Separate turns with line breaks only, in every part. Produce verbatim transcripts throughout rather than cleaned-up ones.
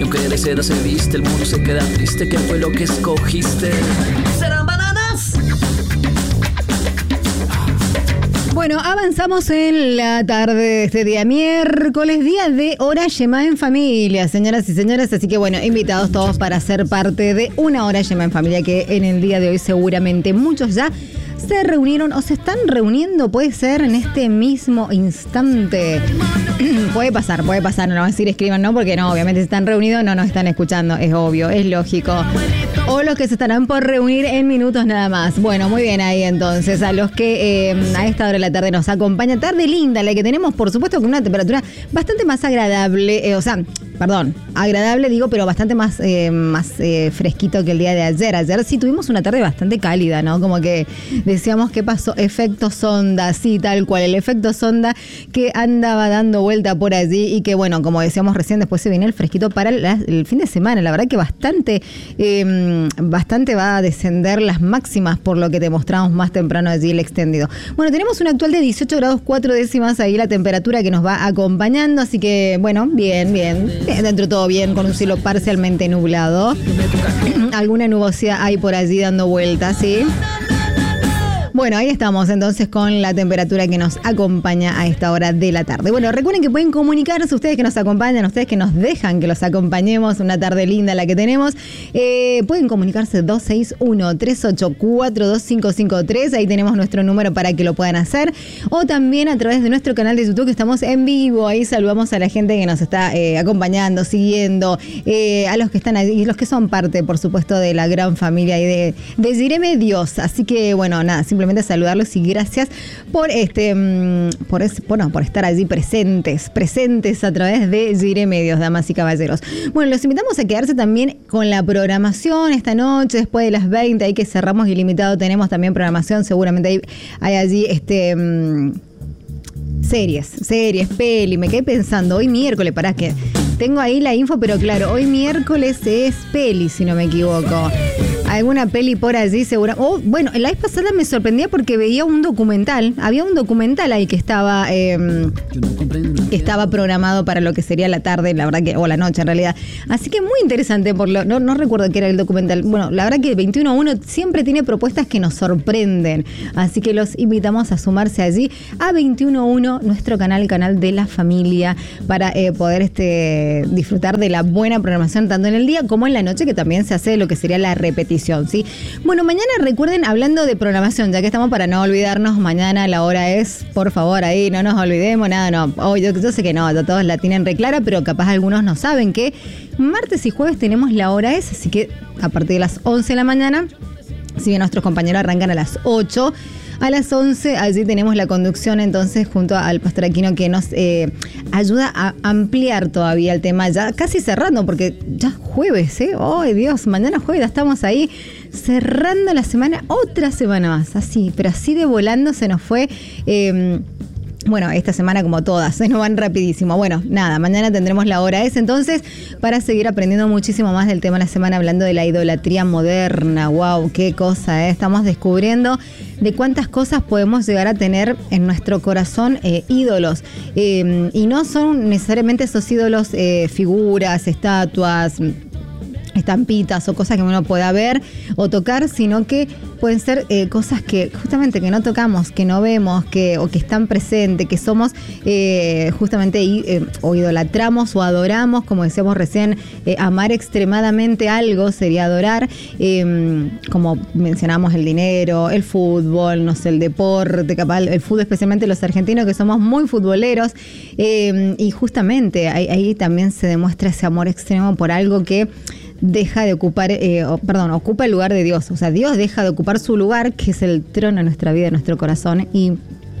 lo que de seda se viste, el mundo se queda triste. ¿Qué fue lo que escogiste? ¿Serán bananas?
Bueno, avanzamos en la tarde de este día miércoles, día de Hora Yemá en Familia, señoras y señores. Así que bueno, invitados todos para ser parte de una Hora Yemá en Familia que en el día de hoy seguramente muchos ya se reunieron o se están reuniendo, puede ser en este mismo instante. Puede pasar, puede pasar, no vamos a decir escriban, no, porque no, obviamente si están reunidos no nos están escuchando, es obvio, es lógico. O los que se estarán por reunir en minutos nada más. Bueno, muy bien ahí entonces, a los que eh, a esta hora de la tarde nos acompaña. Tarde linda, la que tenemos, por supuesto, con una temperatura bastante más agradable, eh, o sea, perdón, agradable digo, pero bastante más, eh, más eh, fresquito que el día de ayer. Ayer sí tuvimos una tarde bastante cálida, ¿no? Como que decíamos qué pasó, efecto sonda, sí, tal cual, el efecto sonda que andaba dando vuelta por allí y que bueno, como decíamos recién, después se viene el fresquito para el, el fin de semana. La verdad que bastante, eh, bastante va a descender las máximas por lo que te mostramos más temprano allí el extendido. Bueno, tenemos un actual de dieciocho grados cuatro décimas ahí la temperatura que nos va acompañando, así que bueno, bien, bien, bien dentro de todo bien, con un cielo parcialmente nublado. Alguna nubosidad hay por allí dando vueltas, ¿sí? Bueno, ahí estamos entonces con la temperatura que nos acompaña a esta hora de la tarde. Bueno, recuerden que pueden comunicarse, ustedes que nos acompañan, ustedes que nos dejan que los acompañemos, una tarde linda la que tenemos. Eh, pueden comunicarse dos seis uno, tres ocho cuatro, dos cinco cinco tres, ahí tenemos nuestro número para que lo puedan hacer. O también a través de nuestro canal de YouTube, que estamos en vivo, ahí saludamos a la gente que nos está eh, acompañando, siguiendo, eh, a los que están ahí y los que son parte, por supuesto, de la gran familia y de, de Ziré Medios. Así que, bueno, nada, simplemente saludarlos y gracias por este por, es, bueno, por estar allí presentes, presentes a través de Ziré Medios, damas y caballeros. Bueno, los invitamos a quedarse también con la programación esta noche, después de las veinte, ahí que cerramos ilimitado, tenemos también programación, seguramente hay, hay allí este series, series, peli, me quedé pensando, hoy miércoles, pará que tengo ahí la info, pero claro, hoy miércoles es peli, si no me equivoco. Alguna peli por allí, seguro. Oh, bueno, la vez pasada me sorprendía porque veía un documental. Había un documental ahí que estaba eh, que estaba programado para lo que sería la tarde, la verdad que, o la noche en realidad. Así que muy interesante, por lo, no, no recuerdo qué era el documental. Bueno, la verdad que veintiuno uno siempre tiene propuestas que nos sorprenden. Así que los invitamos a sumarse allí a veintiuno uno, nuestro canal, el canal de la familia, para eh, poder este disfrutar de la buena programación tanto en el día como en la noche, que también se hace lo que sería la repetición. ¿Sí? Bueno, mañana recuerden, hablando de programación, ya que estamos para no olvidarnos, mañana la hora es, por favor, ahí no nos olvidemos, nada, no, oh, yo, yo sé que no, todos la tienen reclara, pero capaz algunos no saben que martes y jueves tenemos la hora es, así que a partir de las once de la mañana, si bien nuestros compañeros arrancan a las ocho, a las once, allí tenemos la conducción entonces junto al pastor Aquino, que nos eh, ayuda a ampliar todavía el tema, ya casi cerrando, porque ya jueves, ¿eh? ¡Ay, Dios! Mañana jueves, ya estamos ahí cerrando la semana, otra semana más, así, pero así de volando se nos fue. Eh, Bueno, esta semana como todas, se nos van rapidísimo. Bueno, nada, mañana tendremos la hora es entonces para seguir aprendiendo muchísimo más del tema de la semana, hablando de la idolatría moderna. ¡Wow! ¡Qué cosa! ¿eh? Estamos descubriendo de cuántas cosas podemos llegar a tener en nuestro corazón eh, ídolos. Eh, y no son necesariamente esos ídolos eh, figuras, estatuas, estampitas o cosas que uno pueda ver o tocar, sino que pueden ser eh, cosas que justamente que no tocamos, que no vemos, que o que están presentes, que somos eh, justamente eh, o idolatramos o adoramos, como decíamos recién, eh, amar extremadamente algo sería adorar, eh, como mencionamos el dinero, el fútbol, no sé, el deporte, capaz el fútbol, especialmente los argentinos que somos muy futboleros, eh, y justamente ahí, ahí también se demuestra ese amor extremo por algo que deja de ocupar, eh, perdón, ocupa el lugar de Dios. O sea, Dios deja de ocupar su lugar, que es el trono de nuestra vida, de nuestro corazón, y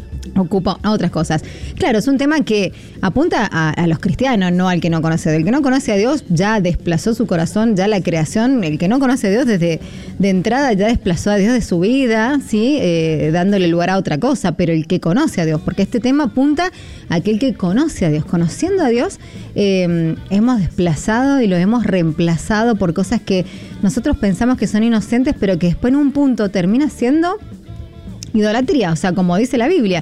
ocupa otras cosas. Claro, es un tema que apunta a, a los cristianos, no al que no conoce a Dios. El que no conoce a Dios ya desplazó su corazón, ya la creación. El que no conoce a Dios desde de entrada ya desplazó a Dios de su vida, ¿sí? Eh, dándole lugar a otra cosa. Pero el que conoce a Dios, porque este tema apunta a aquel que conoce a Dios. Conociendo a Dios, eh, hemos desplazado y lo hemos reemplazado por cosas que nosotros pensamos que son inocentes, pero que después en un punto termina siendo idolatría, o sea, como dice la Biblia.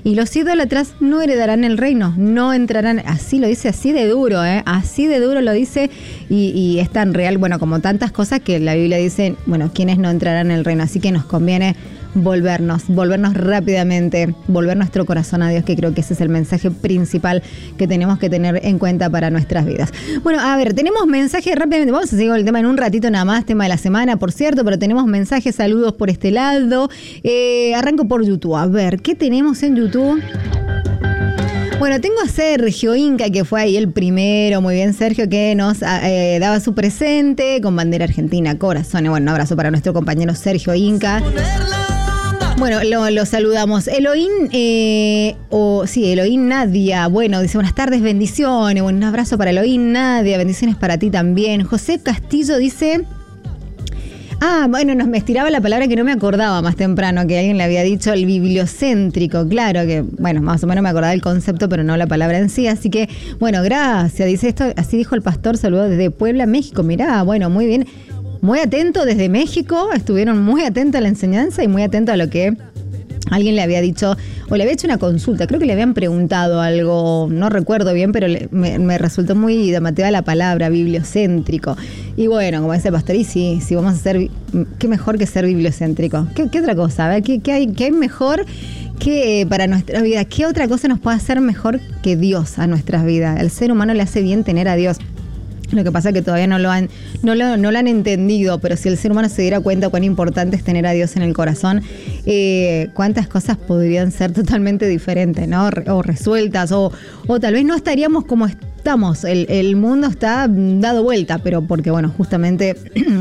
y los idólatras no heredarán el reino, no entrarán, así lo dice, así de duro, ¿eh? Así de duro lo dice y, y es tan real, bueno, como tantas cosas que la Biblia dice, bueno, quienes no entrarán en el reino, así que nos conviene volvernos, volvernos rápidamente, volver nuestro corazón a Dios, que creo que ese es el mensaje principal que tenemos que tener en cuenta para nuestras vidas. Bueno, a ver, tenemos mensajes rápidamente, vamos a seguir con el tema en un ratito nada más, tema de la semana, por cierto, pero tenemos mensajes, saludos por este lado. Eh, arranco por YouTube, a ver, ¿qué tenemos en YouTube? Bueno, tengo a Sergio Inca, que fue ahí el primero, muy bien Sergio, que nos eh, daba su presente con bandera argentina, corazones. Bueno, un abrazo para nuestro compañero Sergio Inca. Bueno, lo, lo saludamos. Elohim, eh, o sí, Elohim Nadia. Bueno, dice buenas tardes, bendiciones. Bueno, un abrazo para Elohim Nadia, bendiciones para ti también. José Castillo dice... Ah, bueno, nos me estiraba la palabra que no me acordaba más temprano, que alguien le había dicho, el bibliocéntrico. Claro que, bueno, más o menos me acordaba el concepto, pero no la palabra en sí. Así que, bueno, gracias. Dice esto, así dijo el pastor, saludos desde Puebla, México. Mirá, bueno, muy bien. Muy atento desde México, estuvieron muy atentos a la enseñanza y muy atentos a lo que alguien le había dicho, o le había hecho una consulta, creo que le habían preguntado algo, no recuerdo bien, pero le, me, me resultó muy llamativa la palabra, bibliocéntrico. Y bueno, como dice el pastor, y sí, si vamos a ser, qué mejor que ser bibliocéntrico. ¿Qué, qué otra cosa? A ver, ¿qué, qué, hay, ¿qué hay mejor que eh, para nuestra vida? ¿Qué otra cosa nos puede hacer mejor que Dios a nuestras vidas? El ser humano le hace bien tener a Dios. Lo que pasa es que todavía no lo han no lo, no lo han entendido, pero si el ser humano se diera cuenta cuán importante es tener a Dios en el corazón, eh, cuántas cosas podrían ser totalmente diferentes, ¿no? O resueltas, o, o tal vez no estaríamos como estamos. El, el mundo está dado vuelta, pero porque, bueno, justamente...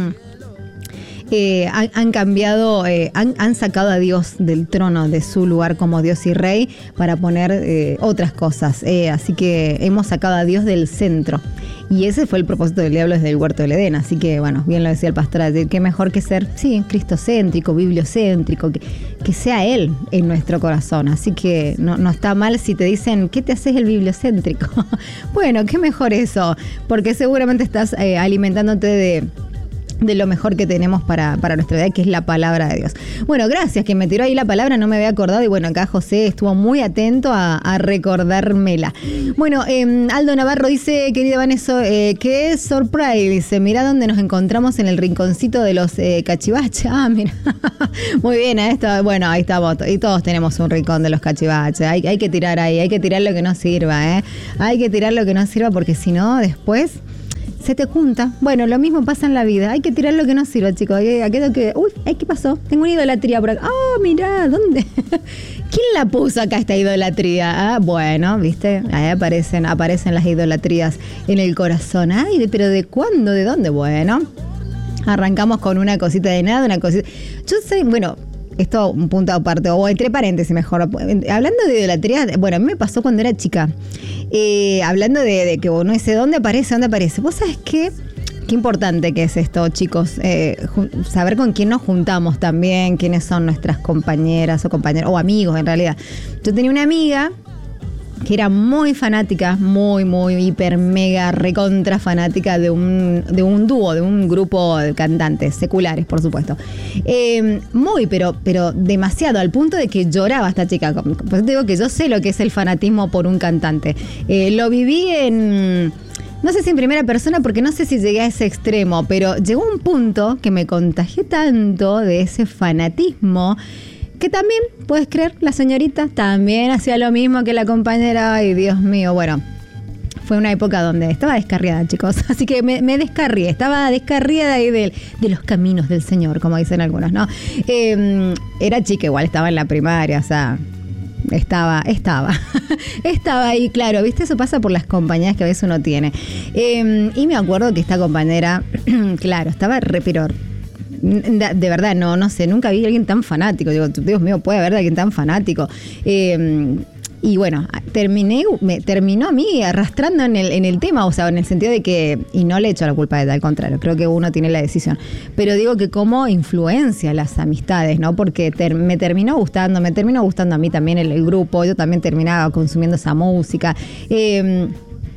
Eh, han, han cambiado, eh, han, han sacado a Dios del trono, de su lugar como Dios y Rey, para poner eh, otras cosas. Eh, así que hemos sacado a Dios del centro. Y ese fue el propósito del diablo desde el huerto del Edén. Así que, bueno, bien lo decía el pastor, decir, qué mejor que ser, sí, cristocéntrico, bibliocéntrico, que, que sea Él en nuestro corazón. Así que no, no está mal si te dicen, ¿qué te haces el bibliocéntrico? Bueno, qué mejor eso, porque seguramente estás eh, alimentándote de... de lo mejor que tenemos para, para nuestra vida, que es la palabra de Dios. Bueno, gracias, que me tiró ahí la palabra, no me había acordado, y bueno, acá José estuvo muy atento a, a recordármela. Bueno, eh, Aldo Navarro dice, querida Vanessa, eh, que es surprise, dice, mirá dónde nos encontramos en el rinconcito de los eh, cachivaches. Ah, mira, muy bien, ¿eh? Esto, bueno, ahí estamos, y todos tenemos un rincón de los cachivaches, hay, hay que tirar ahí, hay que tirar lo que no sirva, ¿eh? Hay que tirar lo que no sirva, porque si no, después... se te junta. Bueno, lo mismo pasa en la vida. Hay que tirar lo que no sirva, chicos. Aquello que... Uy, ¿qué pasó? Tengo una idolatría por acá. Ah, oh, mirá, ¿dónde? ¿Quién la puso acá esta idolatría? Ah, bueno, ¿viste? Ahí aparecen, aparecen las idolatrías en el corazón. Ay, ¿pero de cuándo? ¿De dónde? Bueno, arrancamos con una cosita de nada, una cosita... Yo sé, bueno... Esto un punto aparte, o entre paréntesis mejor. Hablando de idolatría, bueno, a mí me pasó cuando era chica. Eh, hablando de, de que uno dice, ¿dónde aparece? ¿Dónde aparece? ¿Vos sabés qué? Qué importante que es esto, chicos. Eh, saber con quién nos juntamos también, quiénes son nuestras compañeras o compañeros, o amigos en realidad. Yo tenía una amiga que era muy fanática, muy, muy, hiper, mega, recontra fanática de un, de un dúo, de un grupo de cantantes seculares, por supuesto. Eh, muy, pero, pero demasiado, al punto de que lloraba esta chica. Por eso te digo que yo sé lo que es el fanatismo por un cantante. Eh, lo viví en... No sé si en primera persona, porque no sé si llegué a ese extremo, pero llegó un punto que me contagié tanto de ese fanatismo que también, puedes creer, la señorita también hacía lo mismo que la compañera. Ay, Dios mío, bueno, fue una época donde estaba descarriada, chicos, así que me, me descarrié, estaba descarriada ahí de, de los caminos del Señor, como dicen algunos, ¿no? Eh, era chica, igual estaba en la primaria, o sea... Estaba, estaba, estaba ahí, claro, viste, eso pasa por las compañías que a veces uno tiene. Eh, y me acuerdo que esta compañera, claro, estaba re, pero de verdad, no, no sé, nunca vi a alguien tan fanático. Digo, Dios mío, puede haber alguien tan fanático. Eh, y bueno, terminé, me terminó a mí arrastrando en el, en el tema, o sea, en el sentido de que, y no le echo la culpa a ella, al contrario, creo que uno tiene la decisión, pero digo que cómo influencia las amistades, ¿no? Porque ter, me terminó gustando, me terminó gustando a mí también el, el grupo, yo también terminaba consumiendo esa música. Eh,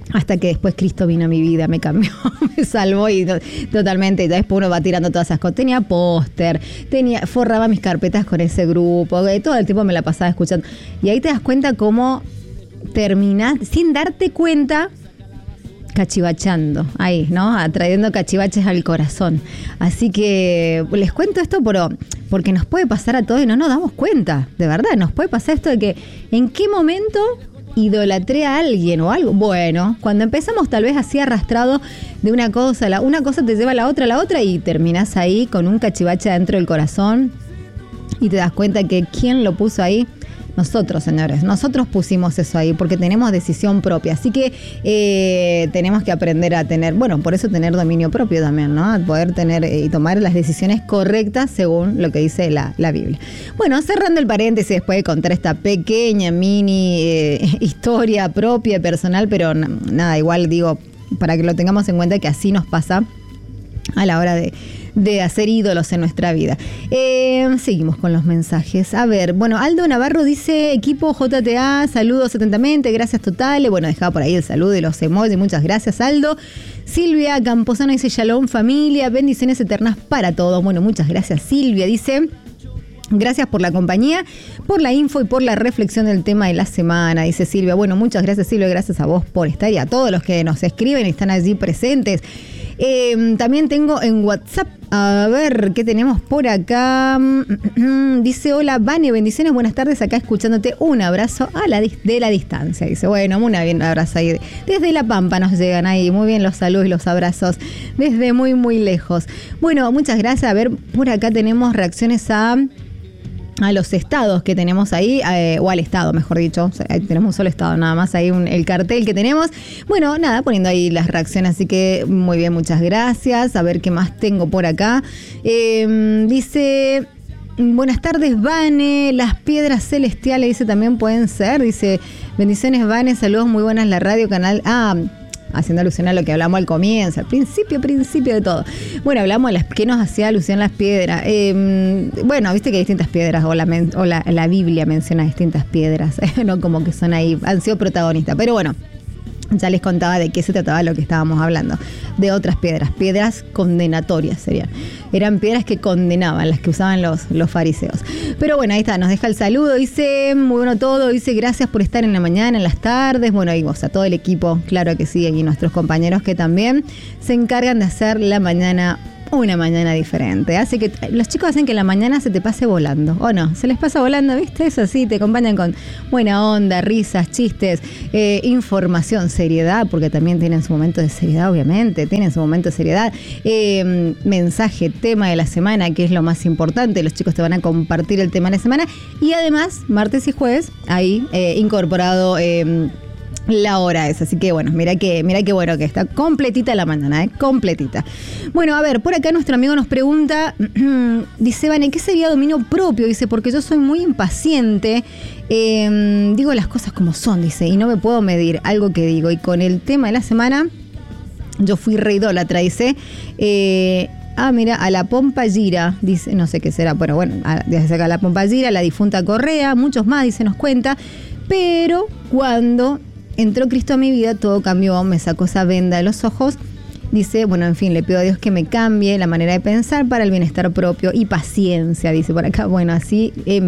Hasta que después Cristo vino a mi vida, me cambió, me salvó y to- totalmente. Y después uno va tirando todas esas cosas. Tenía póster, tenía, forraba mis carpetas con ese grupo, que todo el tiempo me la pasaba escuchando. Y ahí te das cuenta cómo terminás, sin darte cuenta, cachivachando, ahí, ¿no? Atrayendo cachivaches al corazón. Así que les cuento esto por, porque nos puede pasar a todos y no nos damos cuenta, de verdad, nos puede pasar esto de que en qué momento idolatré a alguien o algo. Bueno, cuando empezamos tal vez así arrastrado de una cosa, la, una cosa te lleva a la otra, a la otra y terminás ahí con un cachivache dentro del corazón y te das cuenta que ¿quién lo puso ahí? Nosotros, señores, nosotros pusimos eso ahí porque tenemos decisión propia, así que eh, tenemos que aprender a tener, bueno, por eso tener dominio propio también, ¿no? A poder tener eh, y tomar las decisiones correctas según lo que dice la, la Biblia. Bueno, cerrando el paréntesis después de contar esta pequeña mini eh, historia propia, personal, pero n- nada, igual digo, para que lo tengamos en cuenta que así nos pasa a la hora de, de hacer ídolos en nuestra vida. Eh, seguimos con los mensajes. A ver, bueno, Aldo Navarro dice, equipo J T A, saludos atentamente, gracias totales. Bueno, dejaba por ahí el saludo y los emojis, muchas gracias, Aldo. Silvia Camposano dice, shalom familia, bendiciones eternas para todos. Bueno, muchas gracias, Silvia, dice... Gracias por la compañía, por la info y por la reflexión del tema de la semana, dice Silvia. Bueno, muchas gracias, Silvia, gracias a vos por estar y a todos los que nos escriben y están allí presentes. Eh, también tengo en WhatsApp, a ver, ¿qué tenemos por acá? Dice, hola, Vane, bendiciones, buenas tardes, acá escuchándote, un abrazo a la de la distancia. Dice, bueno, un abrazo ahí. Desde La Pampa nos llegan ahí, muy bien los saludos y los abrazos, desde muy, muy lejos. Bueno, muchas gracias. A ver, por acá tenemos reacciones a... a los estados que tenemos ahí, eh, o al estado, mejor dicho. O sea, tenemos un solo estado, nada más ahí un, el cartel que tenemos. Bueno, nada, poniendo ahí las reacciones, así que muy bien, muchas gracias. A ver qué más tengo por acá. Eh, dice... Buenas tardes, Vane. Las piedras celestiales, dice, también pueden ser. Dice, bendiciones, Vane. Saludos, muy buenas la radio, canal... Ah... haciendo alusión a lo que hablamos al comienzo, al principio, principio de todo. Bueno, hablamos de las que nos hacía alusión las piedras. Eh, bueno, viste que hay distintas piedras, o la, men, o la, la Biblia menciona distintas piedras, eh, no como que son ahí, han sido protagonistas. Pero bueno, ya les contaba de qué se trataba lo que estábamos hablando. De otras piedras, piedras condenatorias serían. Eran piedras que condenaban, las que usaban los, los fariseos. Pero bueno, ahí está, nos deja el saludo, dice, muy bueno todo, dice, gracias por estar en la mañana, en las tardes. Bueno, y vos, a todo el equipo, claro que sí, y nuestros compañeros que también se encargan de hacer la mañana una mañana diferente. Hace que los chicos hacen que la mañana se te pase volando, ¿o no? Se les pasa volando, ¿viste? Eso sí, te acompañan con buena onda, risas, chistes, eh, información, seriedad, porque también tienen su momento de seriedad, obviamente, tienen su momento de seriedad, eh, mensaje, tema de la semana, que es lo más importante. Los chicos te van a compartir el tema de la semana y además, martes y jueves, ahí eh, incorporado... Eh, la hora es, así que bueno, mira que, mira que bueno que está completita la mañana, ¿eh? Completita. Bueno, a ver, por acá nuestro amigo nos pregunta, dice, Vane, ¿qué sería dominio propio? Dice, porque yo soy muy impaciente, eh, digo las cosas como son, dice, y no me puedo medir algo que digo. Y con el tema de la semana, yo fui re idólatra, dice, eh, ah, mira, a la Pompa Gira, dice, no sé qué será, pero bueno, desde acá a la Pompa Gira, la difunta Correa, muchos más, dice, nos cuenta, pero cuando... entró Cristo a mi vida, todo cambió, me sacó esa venda de los ojos. Dice, bueno, en fin, le pido a Dios que me cambie la manera de pensar para el bienestar propio y paciencia, dice por acá. Bueno, así es,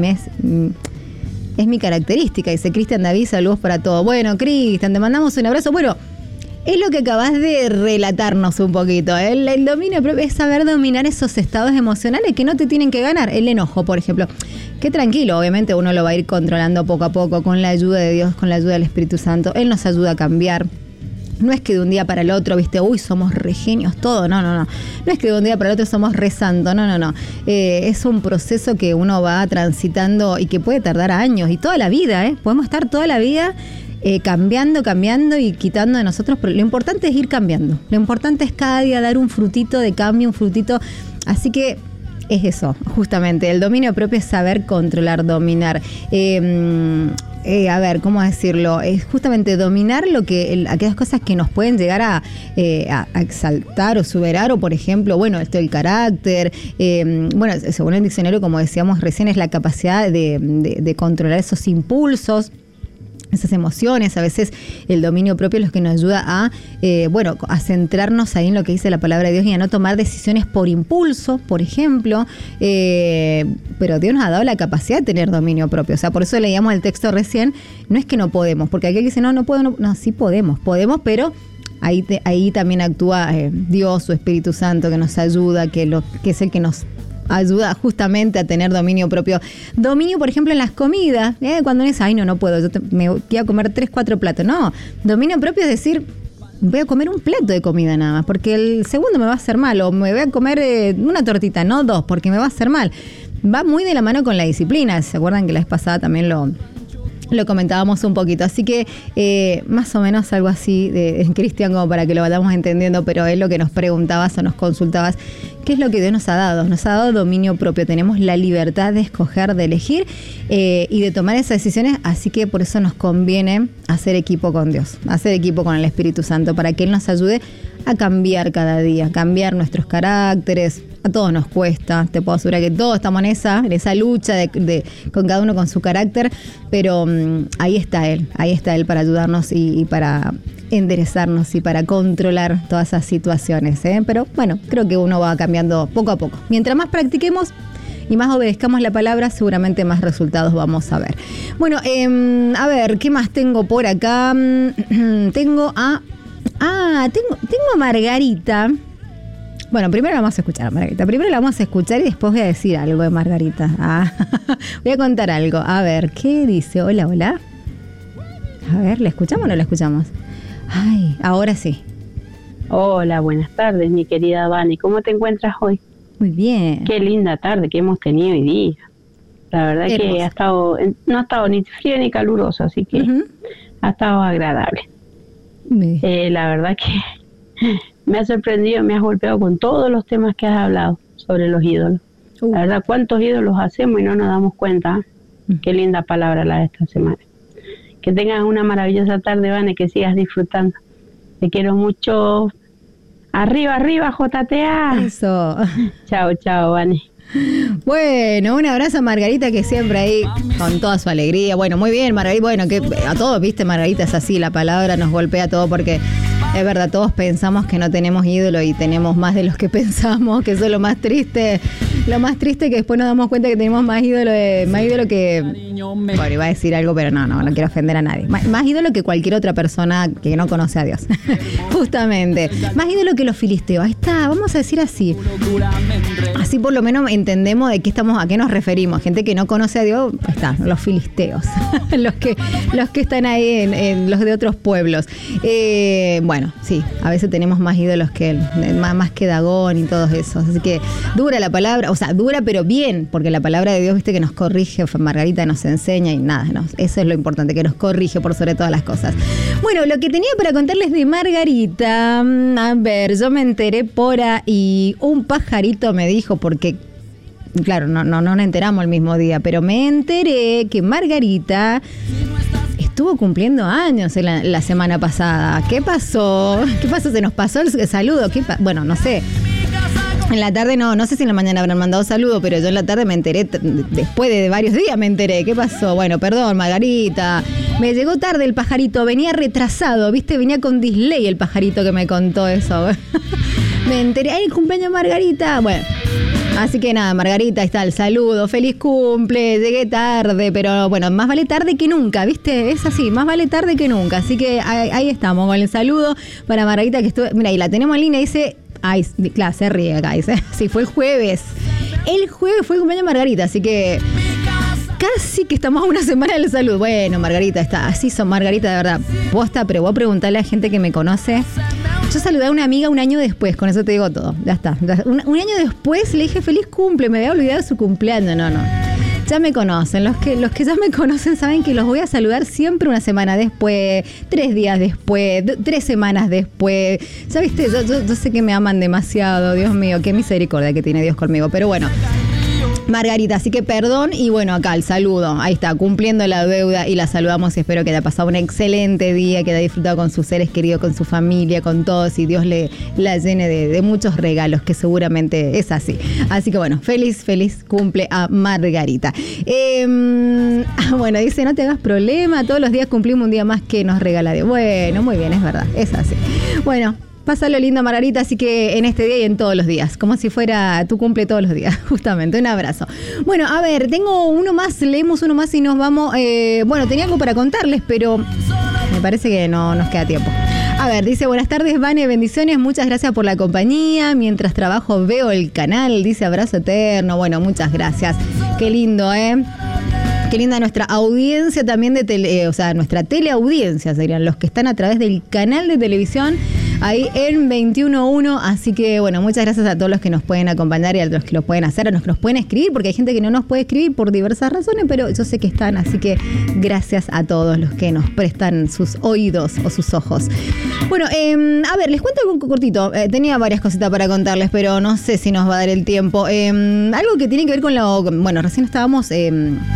es mi característica, dice Cristian David, saludos para todos. Bueno, Cristian, te mandamos un abrazo. Bueno, es lo que acabas de relatarnos un poquito. El, el dominio propio es saber dominar esos estados emocionales que no te tienen que ganar. El enojo, por ejemplo. Qué tranquilo, obviamente uno lo va a ir controlando poco a poco con la ayuda de Dios, con la ayuda del Espíritu Santo. Él nos ayuda a cambiar. No es que de un día para el otro, viste, uy, somos re genios, todo. No, no, no. No es que de un día para el otro somos re santos. No, no, no. Eh, es un proceso que uno va transitando y que puede tardar años y toda la vida, ¿eh? Podemos estar toda la vida eh, cambiando, cambiando y quitando de nosotros. Pero lo importante es ir cambiando. Lo importante es cada día dar un frutito de cambio, un frutito. Así que es eso, justamente. El dominio propio es saber controlar, dominar. Eh, eh, a ver, ¿cómo decirlo? Es justamente dominar lo que el, aquellas cosas que nos pueden llegar a, eh, a, a exaltar o superar, o por ejemplo, bueno, esto del carácter. Eh, bueno, según el diccionario, como decíamos recién, es la capacidad de, de, de controlar esos impulsos. esas emociones, a veces el dominio propio es lo que nos ayuda a, eh, bueno, a centrarnos ahí en lo que dice la palabra de Dios y a no tomar decisiones por impulso, por ejemplo, eh, pero Dios nos ha dado la capacidad de tener dominio propio, o sea, por eso leíamos el texto recién, no es que no podemos, porque aquel que dice, no, no puedo, no, no sí podemos, podemos, pero ahí, te, ahí también actúa eh, Dios, su Espíritu Santo, que nos ayuda, que, lo, que es el que nos ayuda justamente a tener dominio propio. Dominio, por ejemplo, en las comidas. ¿eh? Cuando uno dice, ay, no, no puedo, yo te, me voy a comer tres, cuatro platos. No, dominio propio es decir, voy a comer un plato de comida nada más, porque el segundo me va a hacer mal. O me voy a comer eh, una tortita, no dos, porque me va a hacer mal. Va muy de la mano con la disciplina. ¿Se acuerdan que la vez pasada también lo... Lo comentábamos un poquito, así que eh, más o menos algo así, de, de Cristian, como para que lo vayamos entendiendo, pero es lo que nos preguntabas o nos consultabas, ¿qué es lo que Dios nos ha dado? Nos ha dado dominio propio, tenemos la libertad de escoger, de elegir eh, y de tomar esas decisiones, así que por eso nos conviene hacer equipo con Dios, hacer equipo con el Espíritu Santo, para que Él nos ayude a cambiar cada día, cambiar nuestros caracteres. A todos nos cuesta, te puedo asegurar que todos estamos en esa, en esa lucha de, de, con cada uno con su carácter, pero um, ahí está Él, ahí está Él para ayudarnos y, y para enderezarnos y para controlar todas esas situaciones, ¿eh? Pero bueno, creo que uno va cambiando poco a poco. Mientras más practiquemos y más obedezcamos la palabra, seguramente más resultados vamos a ver. Bueno, eh, a ver, ¿qué más tengo por acá? tengo a... Ah, tengo, tengo a Margarita. Bueno, primero la vamos a escuchar a Margarita. Primero la vamos a escuchar y después voy a decir algo de Margarita. Ah, voy a contar algo. A ver, ¿qué dice? Hola, hola. A ver, ¿la escuchamos o no la escuchamos? Ay, ahora sí.
Hola, buenas tardes, mi querida Vani. ¿Cómo te encuentras hoy?
Muy bien.
Qué linda tarde que hemos tenido hoy día. La verdad Qué que hermoso. ha estado, no ha estado ni frío ni caluroso, así que uh-huh. ha estado agradable. Eh, la verdad que me ha sorprendido, me has golpeado con todos los temas que has hablado sobre los ídolos. Uh. La verdad, cuántos ídolos hacemos y no nos damos cuenta. Uh. Qué linda palabra la de esta semana. Que tengas una maravillosa tarde, Vane, que sigas disfrutando. Te quiero mucho. Arriba, arriba, J T A.
Eso.
Chao, chao, Vane.
Bueno, un abrazo a Margarita, que siempre ahí con toda su alegría. Bueno, muy bien, Margarita. Bueno, que a todos, viste, Margarita es así, la palabra nos golpea todo porque es verdad, todos pensamos que no tenemos ídolo y tenemos más de los que pensamos, que eso es lo más triste. Lo más triste que después nos damos cuenta que tenemos más ídolo, de, más ídolo que... Bueno, iba a decir algo, pero no, no, no quiero ofender a nadie. Más, más ídolo que cualquier otra persona que no conoce a Dios. Justamente. Más ídolo que los filisteos. Ahí está, vamos a decir así. Así por lo menos entendemos de qué estamos, a qué nos referimos. Gente que no conoce a Dios, ahí está, los filisteos. los que los que están ahí en, en los de otros pueblos. Eh, bueno, sí, a veces tenemos más ídolos que él, más, más que Dagón y todos esos. Así que dura la palabra, o sea, dura pero bien, porque la palabra de Dios, viste, que nos corrige, Margarita nos enseña y nada, no, eso es lo importante, que nos corrige por sobre todas las cosas. Bueno, lo que tenía para contarles de Margarita, a ver, yo me enteré por ahí, un pajarito me dijo, porque claro, no, no, no nos enteramos el mismo día, pero me enteré que Margarita estuvo cumpliendo años en la, la semana pasada. ¿Qué pasó? ¿Qué pasó? ¿Se nos pasó el saludo? ¿Qué pa- bueno, no sé. En la tarde no, no sé si en la mañana habrán mandado saludo, pero yo en la tarde me enteré, t- después de varios días me enteré. ¿Qué pasó? Bueno, perdón, Margarita. Me llegó tarde el pajarito, venía retrasado, ¿viste? Venía con delay el pajarito que me contó eso. Me enteré, ¡ay, cumpleaños Margarita! Bueno, así que nada, Margarita, ahí está el saludo, feliz cumple, llegué tarde, pero bueno, más vale tarde que nunca, ¿viste? Es así, más vale tarde que nunca. Así que ahí, ahí estamos con el saludo para Margarita, que estuvo, mira, y la tenemos en línea, dice... Ay, claro, se ríe acá, dice. Sí, fue el jueves. El jueves fue el cumpleaños de Margarita, así que casi que estamos a una semana del salud. Bueno, Margarita, está así son Margarita, de verdad. Posta, pero voy a preguntarle a gente que me conoce. Yo saludé a una amiga un año después, con eso te digo todo. Ya está. Un, un año después le dije feliz cumple, me había olvidado su cumpleaños. No, no. Ya me conocen, los que, los que ya me conocen saben que los voy a saludar siempre una semana después, tres días después, d- tres semanas después. Ya viste, yo, yo, yo sé que me aman demasiado, Dios mío, qué misericordia que tiene Dios conmigo. Pero bueno, Margarita, así que perdón y bueno, acá el saludo, ahí está, cumpliendo la deuda y la saludamos y espero que haya pasado un excelente día, que haya disfrutado con sus seres queridos, con su familia, con todos y Dios le la llene de, de muchos regalos, que seguramente es así. Así que bueno, feliz, feliz cumple a Margarita. Eh, bueno, dice, no te hagas problema, todos los días cumplimos un día más que nos regala Dios. Bueno, muy bien, es verdad, es así. Bueno. Pásalo lindo, Margarita, así que en este día y en todos los días, como si fuera tu cumple todos los días, justamente. Un abrazo. Bueno, a ver, tengo uno más, leemos uno más y nos vamos. Eh, bueno, tenía algo para contarles, pero me parece que no nos queda tiempo. A ver, dice, buenas tardes, Vane, bendiciones, muchas gracias por la compañía. Mientras trabajo veo el canal, dice abrazo eterno. Bueno, muchas gracias. Qué lindo, ¿eh? Qué linda nuestra audiencia también de tele, eh, o sea, nuestra teleaudiencia serían los que están a través del canal de televisión ahí en veintiuno uno, así que bueno, muchas gracias a todos los que nos pueden acompañar y a los que lo pueden hacer, a los que nos pueden escribir, porque hay gente que no nos puede escribir por diversas razones, pero yo sé que están, así que gracias a todos los que nos prestan sus oídos o sus ojos. Bueno, eh, a ver, les cuento algo cortito, eh, tenía varias cositas para contarles, pero no sé si nos va a dar el tiempo. Eh, algo que tiene que ver con lo, bueno, recién estábamos... Eh,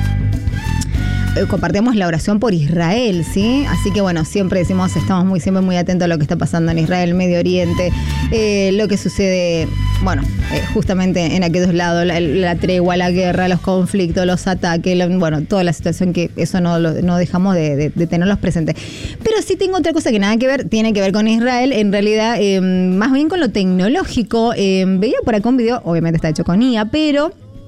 compartimos la oración por Israel, ¿sí? Así que bueno, siempre decimos, estamos muy siempre muy atentos a lo que está pasando en Israel, Medio Oriente, eh, lo que sucede, bueno, eh, justamente en aquellos lados, la, la tregua, la guerra, los conflictos, los ataques, la, bueno, toda la situación que eso no, lo, no dejamos de, de, de tenerlos presentes. Pero sí tengo otra cosa que nada que ver, tiene que ver con Israel, en realidad, eh, más bien con lo tecnológico. Eh, veía por acá un video, obviamente está hecho con I A, pero...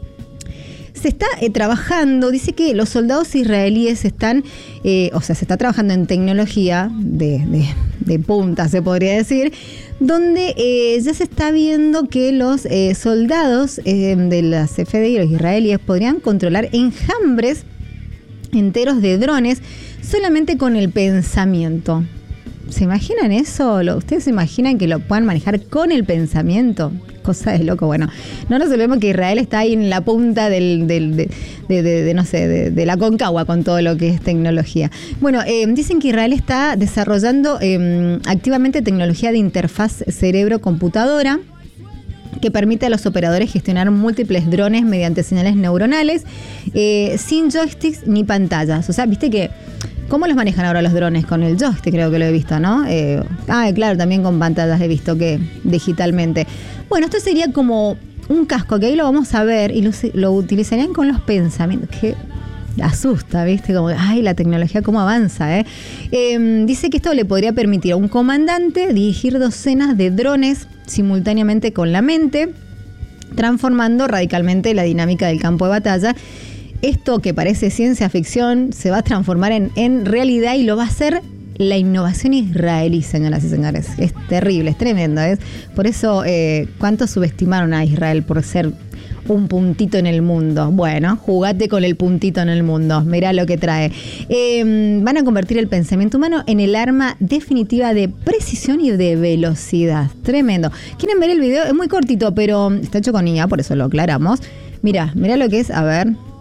se está eh, trabajando, dice que los soldados israelíes están, eh, o sea, se está trabajando en tecnología de, de, de punta, se podría decir, donde eh, ya se está viendo que los eh, soldados eh, de las F D I, los israelíes, podrían controlar enjambres enteros de drones solamente con el pensamiento. ¿Se imaginan eso? ¿Ustedes se imaginan que lo puedan manejar con el pensamiento? Cosa de loco. Bueno, no nos olvidemos que Israel está ahí en la punta del, del, de, de, de, de, no sé, de, de la Concagua con todo lo que es tecnología. Bueno, eh, dicen que Israel está desarrollando eh, activamente tecnología de interfaz cerebro-computadora que permite a los operadores gestionar múltiples drones mediante señales neuronales, eh, sin joysticks ni pantallas. O sea, viste que... ¿Cómo los manejan ahora los drones? Con el joystick, creo que lo he visto, ¿no? Eh, ah, claro, también con pantallas he visto que digitalmente. Bueno, esto sería como un casco, que ahí lo vamos a ver, y lo, lo utilizarían con los pensamientos. Que asusta, ¿viste? Como, ay, la tecnología cómo avanza, ¿eh? Eh, Dice que esto le podría permitir a un comandante dirigir docenas de drones simultáneamente con la mente, transformando radicalmente la dinámica del campo de batalla. Esto que parece ciencia ficción se va a transformar en, en realidad y lo va a hacer la innovación israelí, señoras y señores. Es terrible, es tremendo. ¿eh? Por eso, eh, ¿cuánto subestimaron a Israel por ser un puntito en el mundo? Bueno, jugate con el puntito en el mundo. Mirá lo que trae. Eh, van a convertir el pensamiento humano en el arma definitiva de precisión y de velocidad. Tremendo. ¿Quieren ver el video? Es muy cortito, pero está hecho con I A, por eso lo aclaramos. Mirá, mirá lo que es, a ver...